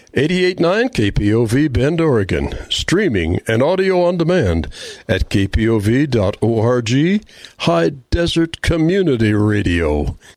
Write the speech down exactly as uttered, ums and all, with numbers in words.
eighty-eight point nine K P O V Bend, Oregon. Streaming and audio on demand at K P O V dot org. High Desert Community Radio.